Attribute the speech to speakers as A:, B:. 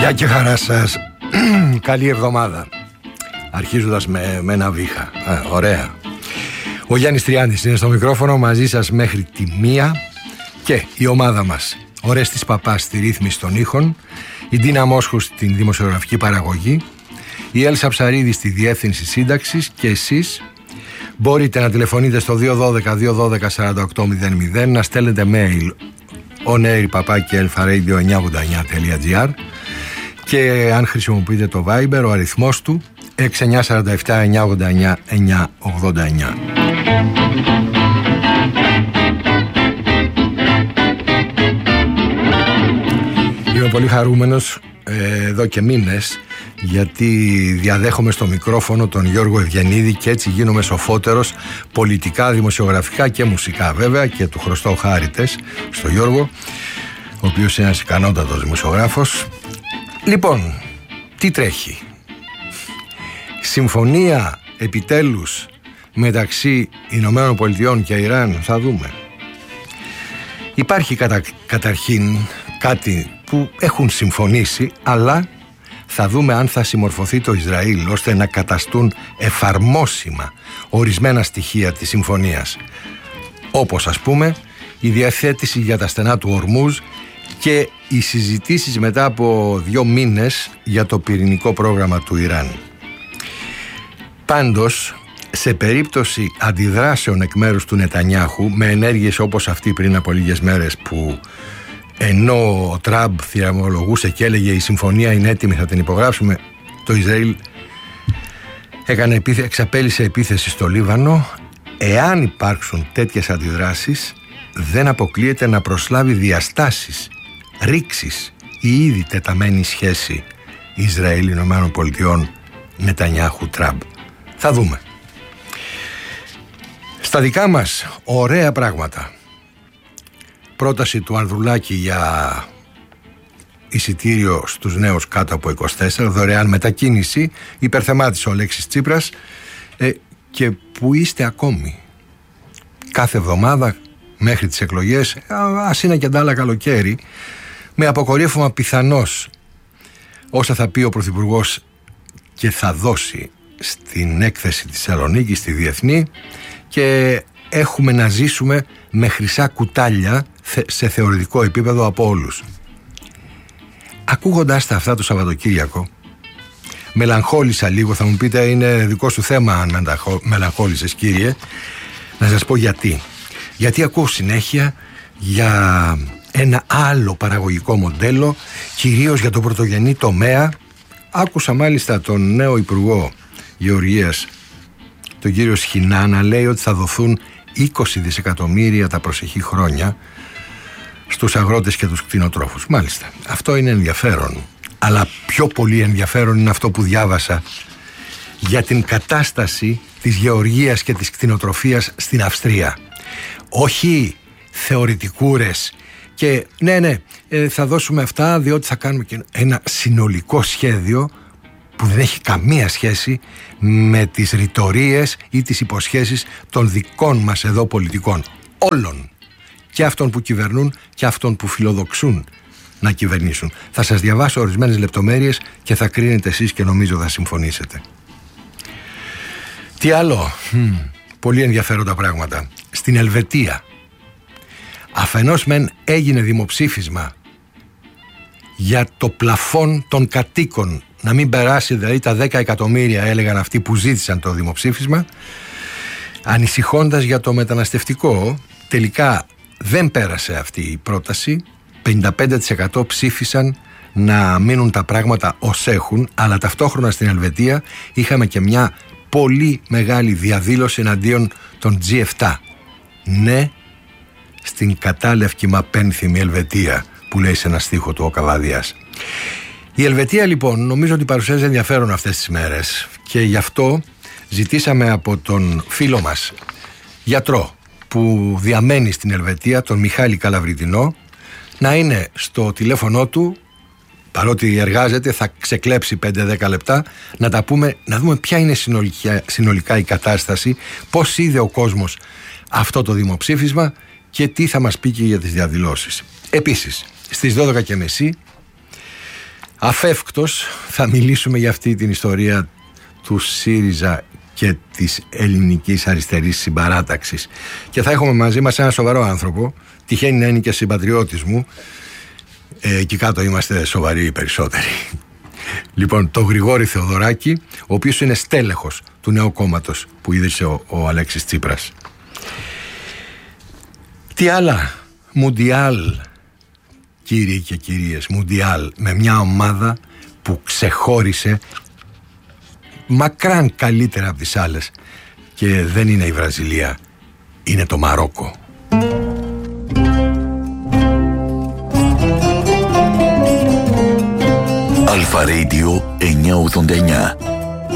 A: Γεια και χαρά σας. Καλή εβδομάδα. Αρχίζοντας με ένα βήχα. Ωραία. Ο Γιάννης Τριάντης είναι στο μικρόφωνο, μαζί σας μέχρι τη 1. Και η ομάδα μας: ο Ρέστης Παπάς στη ρύθμιση των ήχων, η Ντίνα Μόσχου στην δημοσιογραφική παραγωγή, η Έλσα Ψαρίδη στη διεύθυνση σύνταξης. Και εσείς μπορείτε να τηλεφωνείτε στο 212-212-4800, να στέλνετε mail onair@elfaradio989.gr και αν χρησιμοποιείτε το Viber, ο αριθμός του 6947-989-989. Είμαι πολύ χαρούμενος εδώ και μήνες, γιατί διαδέχομαι στο μικρόφωνο τον Γιώργο Ευγενίδη και έτσι γίνομαι σοφότερος πολιτικά, δημοσιογραφικά και μουσικά, βέβαια, και του χρωστάω χάριτες στο Γιώργο, ο οποίος είναι ένας ικανότατος δημοσιογράφος. Λοιπόν, τι τρέχει? Συμφωνία επιτέλους μεταξύ Ηνωμένων Πολιτειών και Ιράν, θα δούμε. Υπάρχει καταρχήν κάτι που έχουν συμφωνήσει, αλλά θα δούμε αν θα συμμορφωθεί το Ισραήλ ώστε να καταστούν εφαρμόσιμα ορισμένα στοιχεία της συμφωνίας, όπως ας πούμε η διαθέτηση για τα στενά του Ορμούζ και οι συζητήσεις μετά από 2 μήνες για το πυρηνικό πρόγραμμα του Ιράν. Πάντως, σε περίπτωση αντιδράσεων εκ μέρους του Νετανιάχου, με ενέργειες όπως αυτή πριν από λίγες μέρες, που ενώ ο Τραμπ θυραμολογούσε και έλεγε η συμφωνία είναι έτοιμη, θα την υπογράψουμε, το Ισραήλ εξαπέλυσε επίθεση στο Λίβανο. Εάν υπάρξουν τέτοιες αντιδράσεις, δεν αποκλείεται να προσλάβει διαστάσεις ρήξης η ήδη τεταμένη σχέση Ισραήλ-Ηνωμένων Πολιτειών Νετανιάχου-Τραμπ. Θα δούμε. Στα δικά μας, ωραία πράγματα. Πρόταση του Ανδρουλάκη για εισιτήριο στους νέους κάτω από 24, δωρεάν μετακίνηση, υπερθεμάτισε ο Αλέξης Τσίπρας. Και που είστε ακόμη? Κάθε εβδομάδα μέχρι τις εκλογές, ας είναι και αντάλλα καλοκαίρι, με αποκορύφωμα πιθανώς όσα θα πει ο Πρωθυπουργός και θα δώσει στην έκθεση της Θεσσαλονίκης, στη Διεθνή, και έχουμε να ζήσουμε με χρυσά κουτάλια σε θεωρητικό επίπεδο από όλους. Ακούγοντας τα αυτά το Σαββατοκύριακο, μελαγχόλησα λίγο. Θα μου πείτε, είναι δικό σου θέμα αν μελαγχόλησες, κύριε. Να σας πω γιατί. Γιατί ακούω συνέχεια για ένα άλλο παραγωγικό μοντέλο, κυρίως για το πρωτογενή τομέα. Άκουσα μάλιστα τον νέο Υπουργό Γεωργίας, τον κύριο Σχοινά, να λέει ότι θα δοθούν 20 δισεκατομμύρια τα προσεχή χρόνια στους αγρότες και τους κτηνοτρόφους. Μάλιστα, αυτό είναι ενδιαφέρον. Αλλά πιο πολύ ενδιαφέρον είναι αυτό που διάβασα για την κατάσταση της γεωργίας και της κτηνοτροφίας στην Αυστρία. Όχι θεωρητικούρες και ναι, θα δώσουμε αυτά διότι θα κάνουμε και ένα συνολικό σχέδιο που δεν έχει καμία σχέση με τις ρητορίες ή τις υποσχέσεις των δικών μας εδώ πολιτικών. Όλων. Και αυτών που κυβερνούν και αυτών που φιλοδοξούν να κυβερνήσουν. Θα σας διαβάσω ορισμένες λεπτομέρειες και θα κρίνετε εσείς και νομίζω θα συμφωνήσετε. Τι άλλο? Πολύ ενδιαφέροντα πράγματα. Στην Ελβετία, αφενός μεν έγινε δημοψήφισμα για το πλαφόν των κατοίκων, να μην περάσει δηλαδή τα 10 εκατομμύρια, έλεγαν αυτοί που ζήτησαν το δημοψήφισμα, ανησυχώντας για το μεταναστευτικό. Τελικά δεν πέρασε αυτή η πρόταση. 55% ψήφισαν να μείνουν τα πράγματα ως έχουν, αλλά ταυτόχρονα στην Ελβετία είχαμε και μια πολύ μεγάλη διαδήλωση εναντίον των G7. Ναι, στην κατάλευκη μα πένθυμη Ελβετία, που λέει σε ένα στίχο του ο Καβαδιάς. Η Ελβετία λοιπόν νομίζω ότι παρουσιάζει ενδιαφέρον αυτές τις μέρες και γι' αυτό ζητήσαμε από τον φίλο μας γιατρό που διαμένει στην Ελβετία, τον Μιχάλη Καλαβριτινό, να είναι στο τηλέφωνο του, παρότι εργάζεται, θα ξεκλέψει 5-10 λεπτά, να τα πούμε, να δούμε ποια είναι συνολικά η κατάσταση, πώς είδε ο κόσμος αυτό το δημοψήφισμα και τι θα μας πει και για τις διαδηλώσεις. Επίσης, στις 12.30 Αφεύκτος θα μιλήσουμε για αυτή την ιστορία του ΣΥΡΙΖΑ και της ελληνικής αριστερής συμπαράταξης. Και θα έχουμε μαζί μας ένα σοβαρό άνθρωπο, τυχαίνει να είναι και συμπατριώτης μου. Εκεί κάτω είμαστε σοβαροί οι περισσότεροι. Λοιπόν, το Γρηγόρη Θεοδωράκη, ο οποίος είναι στέλεχος του νέου κόμματος που ίδρυσε ο Αλέξης Τσίπρας. Τι άλλα, Μουντιάλ, κύριοι και κυρίες, Μουντιάλ, με μια ομάδα που ξεχώρισε μακράν καλύτερα από τις άλλες, και δεν είναι η Βραζιλία, είναι το Μαρόκο.
B: Αλφα Radio 989.